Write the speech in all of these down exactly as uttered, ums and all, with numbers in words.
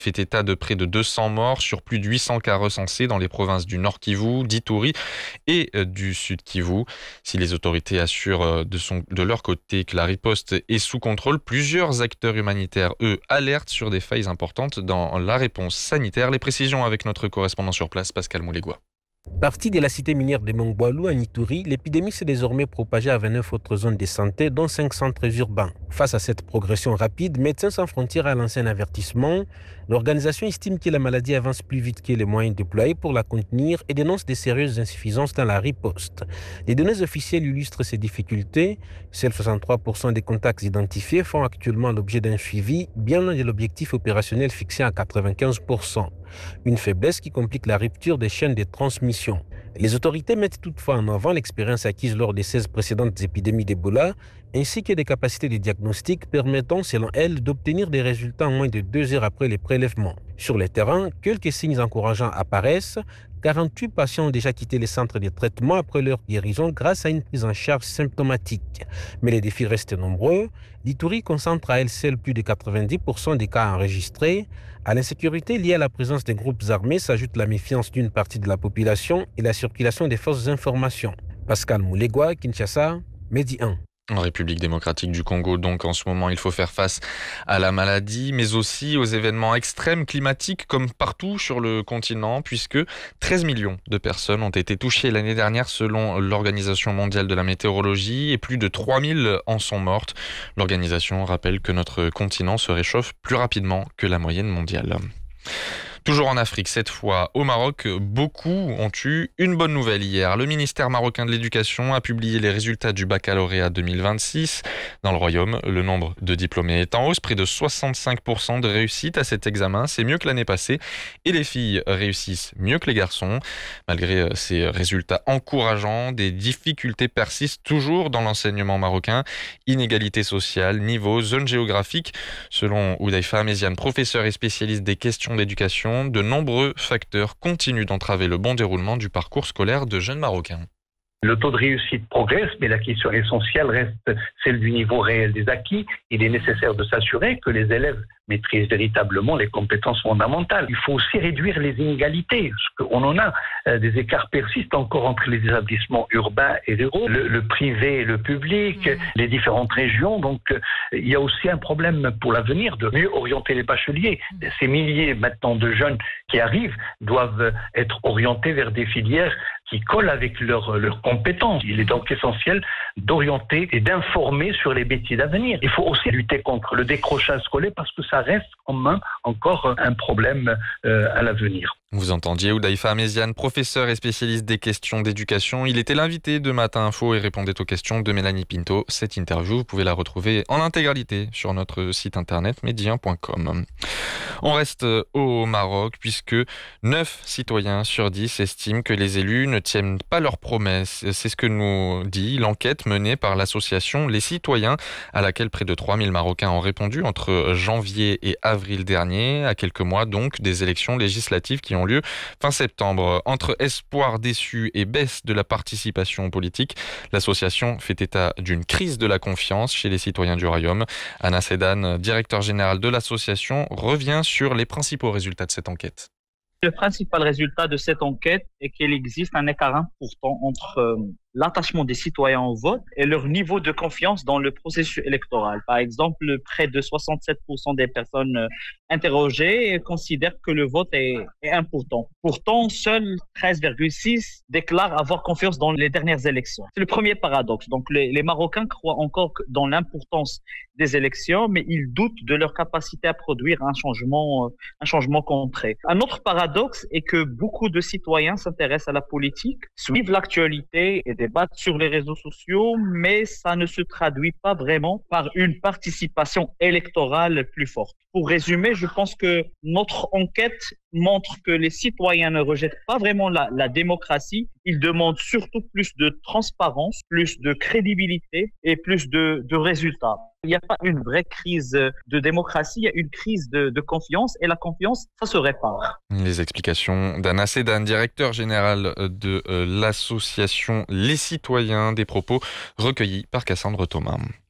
fait état de près de deux cents morts sur plus de huit cents cas recensés dans les provinces du Nord Kivu, d'Ituri et du Sud Kivu. Si les autorités assurent de, son, de leur côté que la riposte est sous contrôle, plusieurs acteurs humanitaires, eux, alertent sur des failles importantes dans la réponse sanitaire. Les précisions avec notre correspondant sur place, Pascal Moulegua. Partie de la cité minière de Mongboalou à Ituri, l'épidémie s'est désormais propagée à vingt-neuf autres zones de santé, dont cinq centres urbains. Face à cette progression rapide, Médecins sans frontières a lancé un avertissement. L'organisation estime que la maladie avance plus vite que les moyens déployés pour la contenir et dénonce des sérieuses insuffisances dans la riposte. Les données officielles illustrent ces difficultés. Seuls soixante-trois pour cent des contacts identifiés font actuellement l'objet d'un suivi, bien loin de l'objectif opérationnel fixé à quatre-vingt-quinze pour cent. Une faiblesse qui complique la rupture des chaînes de transmission. Les autorités mettent toutefois en avant l'expérience acquise lors des seize précédentes épidémies d'Ebola, ainsi que des capacités de diagnostic permettant, selon elles, d'obtenir des résultats en moins de deux heures après les prélèvements. Sur le terrain, quelques signes encourageants apparaissent. quarante-huit patients ont déjà quitté les centres de traitement après leur guérison grâce à une prise en charge symptomatique. Mais les défis restent nombreux. L'Ituri concentre à elle seule plus de quatre-vingt-dix pour cent des cas enregistrés. À l'insécurité liée à la présence des groupes armés s'ajoute la méfiance d'une partie de la population et la circulation des fausses informations. Pascal Moulegua, Kinshasa, Medi un. En République démocratique du Congo, donc en ce moment, il faut faire face à la maladie, mais aussi aux événements extrêmes climatiques comme partout sur le continent, puisque treize millions de personnes ont été touchées l'année dernière selon l'Organisation mondiale de la météorologie et plus de trois mille en sont mortes. L'organisation rappelle que notre continent se réchauffe plus rapidement que la moyenne mondiale. Toujours en Afrique, cette fois au Maroc, beaucoup ont eu une bonne nouvelle hier. Le ministère marocain de l'Éducation a publié les résultats du baccalauréat deux mille vingt-six. Dans le royaume, le nombre de diplômés est en hausse, près de soixante-cinq pour cent de réussite à cet examen. C'est mieux que l'année passée et les filles réussissent mieux que les garçons. Malgré ces résultats encourageants, des difficultés persistent toujours dans l'enseignement marocain. Inégalités sociales, niveau, zone géographique. Selon Oudaifa Méziane, professeur et spécialiste des questions d'éducation, de nombreux facteurs continuent d'entraver le bon déroulement du parcours scolaire de jeunes Marocains. Le taux de réussite progresse, mais la question essentielle reste celle du niveau réel des acquis. Il est nécessaire de s'assurer que les élèves maîtrisent véritablement les compétences fondamentales. Il faut aussi réduire les inégalités, parce qu'on en a. Euh, des écarts persistent encore entre les établissements urbains et ruraux, le, le privé et le public, mmh. les différentes régions. Donc, euh, il y a aussi un problème pour l'avenir de mieux orienter les bacheliers. Mmh. Ces milliers maintenant de jeunes qui arrivent doivent être orientés vers des filières qui collent avec leurs leurs compétences. Il est donc essentiel d'orienter et d'informer sur les métiers d'avenir. Il faut aussi lutter contre le décrochage scolaire parce que ça reste quand même encore un problème euh, à l'avenir. Vous entendiez Oudaifa Méziane, professeur et spécialiste des questions d'éducation. Il était l'invité de Matin Info et répondait aux questions de Mélanie Pinto. Cette interview, vous pouvez la retrouver en intégralité sur notre site internet medi un point com. On reste au Maroc puisque neuf citoyens sur dix estiment que les élus ne tiennent pas leurs promesses. C'est ce que nous dit l'enquête menée par l'association Les Citoyens, à laquelle près de trois mille Marocains ont répondu entre janvier et avril dernier, à quelques mois donc des élections législatives qui ont lieu fin septembre. Entre espoir déçu et baisse de la participation politique, l'association fait état d'une crise de la confiance chez les citoyens du royaume. Anna Sedan, directeur général de l'association, revient sur les principaux résultats de cette enquête. Le principal résultat de cette enquête est qu'il existe un écart important entre euh, l'attachement des citoyens au vote et leur niveau de confiance dans le processus électoral. Par exemple, près de soixante-sept pour cent des personnes euh, interrogées considèrent que le vote est, est important. Pourtant, seuls treize virgule six déclarent avoir confiance dans les dernières élections. C'est le premier paradoxe. Donc, les, les Marocains croient encore dans l'importance des élections, mais ils doutent de leur capacité à produire un changement, euh, un changement concret. Un autre paradoxe est que beaucoup de citoyens s'intéressent à la politique, suivent l'actualité et débattent sur les réseaux sociaux, mais ça ne se traduit pas vraiment par une participation électorale plus forte. Pour résumer, je pense que notre enquête montre que les citoyens ne rejettent pas vraiment la, la démocratie. Ils demandent surtout plus de transparence, plus de crédibilité et plus de, de résultats. Il n'y a pas une vraie crise de démocratie, il y a une crise de, de confiance et la confiance, ça se répare. Les explications d'Anna Sedan, directeur général de l'association Les Citoyens, des propos recueillis par Cassandre Thomas.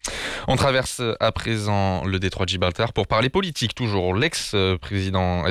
On traverse à présent le détroit de Gibraltar pour parler politique toujours. L'ex-président